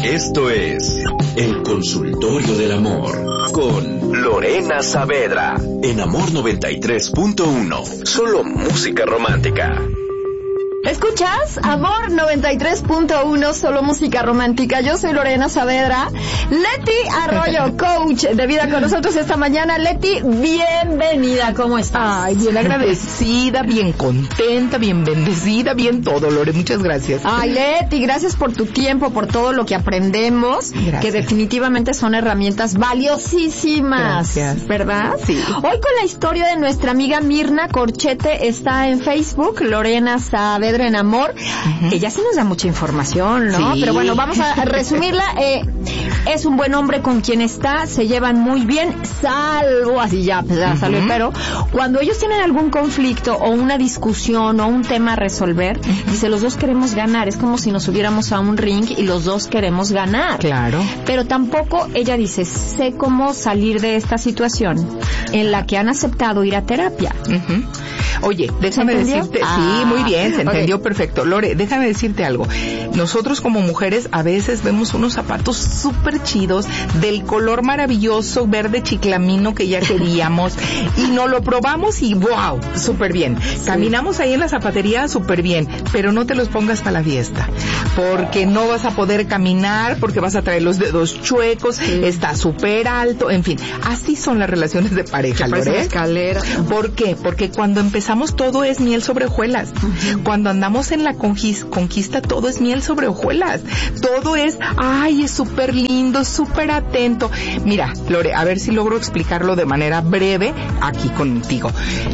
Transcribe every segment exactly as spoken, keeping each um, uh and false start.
Esto es El Consultorio del Amor con Lorena Saavedra en Amor noventa y tres punto uno. Solo música romántica. ¿Escuchas? Amor noventa y tres punto uno, solo música romántica. Yo soy Lorena Saavedra. Leti Arroyo, coach de vida con nosotros esta mañana. Leti, bienvenida. ¿Cómo estás? Ay, bien agradecida, bien contenta, bien bendecida, bien todo, Lore. Muchas gracias. Ay, Leti, gracias por tu tiempo, por todo lo que aprendemos. Gracias. Que definitivamente son herramientas valiosísimas. Gracias. ¿Verdad? Sí. Hoy con la historia de nuestra amiga Mirna Corchete está en Facebook, Lorena Saavedra en Amor, uh-huh. que ya se nos da mucha información, ¿no? Sí. Pero bueno, vamos a resumirla. Eh, es un buen hombre con quien está, se llevan muy bien, salvo, así ya, pues ya uh-huh. salió, pero cuando ellos tienen algún conflicto o una discusión o un tema a resolver, uh-huh. dice, los dos queremos ganar, es como si nos subiéramos a un ring y los dos queremos ganar. Claro. Pero tampoco, ella dice, sé cómo salir de esta situación en la que han aceptado ir a terapia. Uh-huh. Oye, déjame decirte, ah, sí, muy bien, se entendió okay. perfecto. Lore, déjame decirte algo. Nosotros como mujeres a veces vemos unos zapatos súper chidos, del color maravilloso, verde chiclamino que ya queríamos, y nos lo probamos y wow, súper bien. Sí. Caminamos ahí en la zapatería súper bien, pero no te los pongas para la fiesta, porque no vas a poder caminar, porque vas a traer los dedos chuecos, sí. está súper alto, en fin. Así son las relaciones de pareja, Lore. Escalera. ¿Por qué? Porque cuando empezamos todo es miel sobre hojuelas. Uh-huh. Cuando andamos en la conquista, conquista todo es miel sobre hojuelas. Todo es, ay, es súper lindo, súper atento. Mira, Lore, a ver si logro explicarlo de manera breve aquí contigo.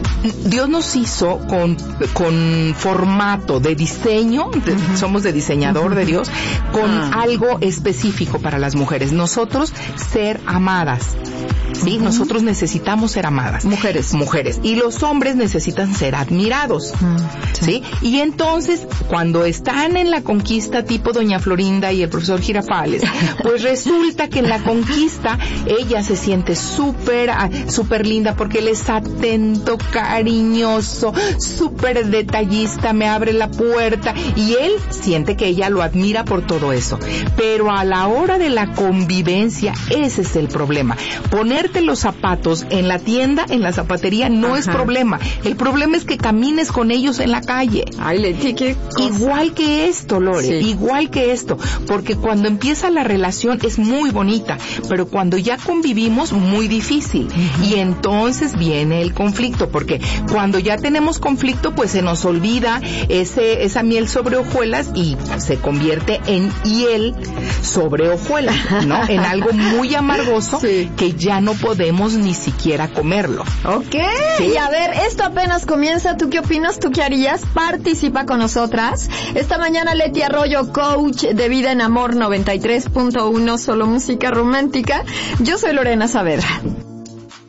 Dios nos hizo con, con formato de diseño, de, uh-huh. somos de diseñador uh-huh. de Dios, con uh-huh. algo específico para las mujeres. Nosotros ser amadas. Sí, uh-huh. nosotros necesitamos ser amadas. Mujeres. Mujeres. Y los hombres necesitan ser admirados. Uh-huh. ¿Sí? Y entonces, cuando están en la conquista tipo Doña Florinda y el profesor Girafales, pues resulta que en la conquista ella se siente súper, súper linda porque él es atento, cariñoso, súper detallista, me abre la puerta y él siente que ella lo admira por todo eso. Pero a la hora de la convivencia, ese es el problema. Poner los zapatos en la tienda, en la zapatería, no Ajá. es problema. El problema es que camines con ellos en la calle. Ay, Leti, qué cosa. Igual que esto, Lore, sí. igual que esto. Porque cuando empieza la relación es muy bonita, pero cuando ya convivimos, muy difícil. Uh-huh. Y entonces viene el conflicto, porque cuando ya tenemos conflicto, pues se nos olvida ese, esa miel sobre hojuelas y se convierte en hiel sobre hojuelas, ¿no? En algo muy amargoso sí. que ya no podemos ni siquiera comerlo. Ok. ¿Sí? Y a ver, esto apenas comienza. ¿Tú qué opinas? ¿Tú qué harías? Participa con nosotras. Esta mañana Leti Arroyo, coach de vida en Amor noventa y tres punto uno, solo música romántica. Yo soy Lorena Saavedra.